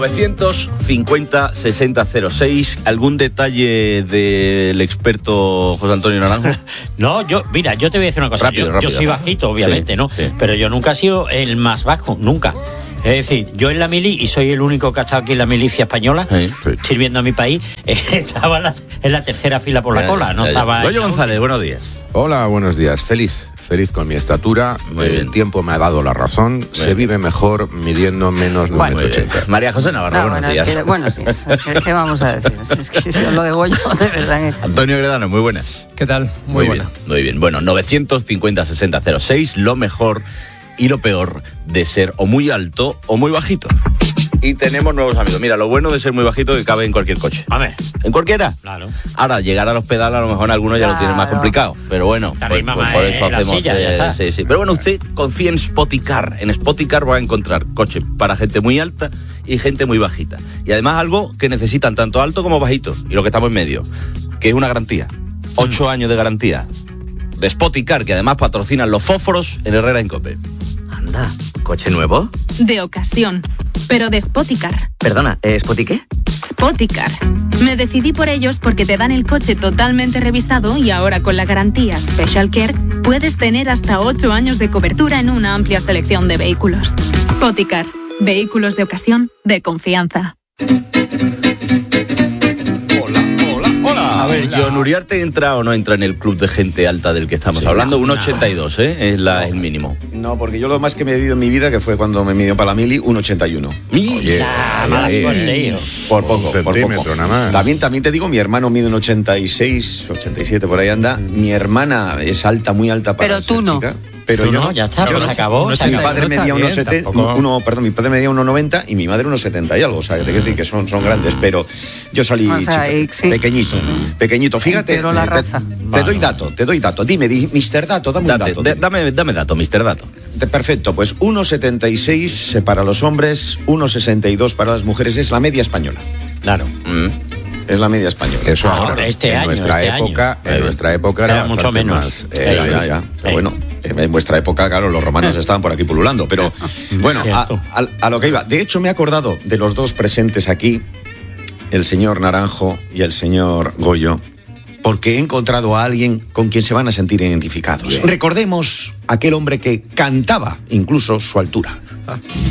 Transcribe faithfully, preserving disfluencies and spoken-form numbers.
novecientos cincuenta sesenta cero seis. ¿Algún detalle del experto José Antonio Naranjo? No, yo, mira, yo te voy a decir una cosa. Rápido, yo, rápido. yo soy bajito, obviamente, Sí, ¿no? sí. Pero yo nunca he sido el más bajo, nunca. Es decir, yo en la mili, y soy el único que ha estado aquí en la milicia española, Sí, sí. sirviendo a mi país, eh, estaba en la, en la tercera fila por la Ya, cola, no ya, ya. estaba... Goyo González, buenos días. Hola, buenos días. Feliz, feliz con mi estatura. Muy El bien. tiempo me ha dado la razón. Se bien. vive mejor midiendo menos de un Bueno, metro Muy bien. ochenta. María José Navarro, No, buenos bueno, días. es que, bueno, sí, es que, ¿qué vamos a decir? Es que lo de Goyo, de verdad. que- Antonio Gredano, muy buenas. ¿Qué tal? Muy, Muy buena. bien, muy bien. Bueno, novecientos cincuenta sesenta cero seis, lo mejor y lo peor de ser o muy alto o muy bajito. Y tenemos nuevos amigos. Mira, lo bueno de ser muy bajito es que cabe en cualquier coche. A ver, ¿En cualquiera? claro. Ahora, llegar a los pedales a lo mejor algunos ya lo tienen más Claro. complicado. Pero bueno, Te pues, arrima pues más por eso en la hacemos... silla, ya eh, está. sí, sí. Pero bueno, usted confía en Spoticar. En Spoticar va a encontrar coches para gente muy alta y gente muy bajita. Y además algo que necesitan tanto alto como bajito. Y lo que estamos en medio, que es una garantía. Ocho años de garantía de Spoticar, que además patrocinan los fósforos en Herrera en Cope. Anda, ¿coche nuevo? De ocasión, pero de Spoticar. Perdona, ¿eh, ¿Spoti qué? Spoticar. Me decidí por ellos porque te dan el coche totalmente revisado y ahora con la garantía Special Care puedes tener hasta ocho años de cobertura en una amplia selección de vehículos. Spoticar. Vehículos de ocasión de confianza. A ver, John Uriarte, ¿entra o no entra en el club de gente alta del que estamos Sí, hablando? no, un ochenta y dos, ¿eh? Es la, el mínimo. No, porque yo lo más que me he medido en mi vida, que fue cuando me midió para la mili, un ochenta y uno. Oye, Ah, mala oye, suerte, tío. Por poco, Un por centímetro poco. nada más. También, también te digo, mi hermano mide un ochenta y seis, ochenta y siete, por ahí anda. Mi hermana es alta, muy alta para Pero tú ser no. chica. Pero Tú yo no, no. ya está, Yo pues no. acabó, Mi se acabó. padre No está medía bien, unos setenta, tampoco. uno, perdón, mi padre medía unos noventa y mi madre unos setenta y algo. O sea, que te quiero decir que son, son grandes, pero yo salí O sea, chico, y sí. pequeñito, pequeñito. Fíjate, Integró la eh, te, raza. te Vale, doy vale. dato, te doy dato. Dime, di, mister Dato, dame un Date, dato. de- dime. dame, dame dato, mister Dato. De- Perfecto, pues uno setenta y seis para los hombres, uno sesenta y dos para las mujeres, es la media española. Claro. Mm. Es la media española. Eso Ahora, ahora. este en año, nuestra este época, año. en nuestra época era, Era mucho bastante menos. más, Eh, eh, ya, ya. Pero eh. bueno, en vuestra época, claro, los romanos estaban por aquí pululando. Pero bueno, a, Cierto. a- a lo que iba. De hecho, me he acordado de los dos presentes aquí, el señor Naranjo y el señor Goyo, porque he encontrado a alguien con quien se van a sentir identificados. Recordemos aquel hombre que cantaba incluso su altura.